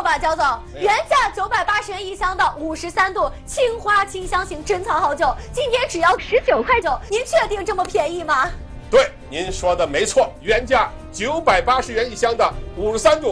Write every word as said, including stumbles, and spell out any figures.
吧，焦总，原价九百八十元一箱的五十三度青花清香型珍藏好酒，今天只要十九块九，您确定这么便宜吗？ 对，您说的没错，原价九百八十元一箱的五十三度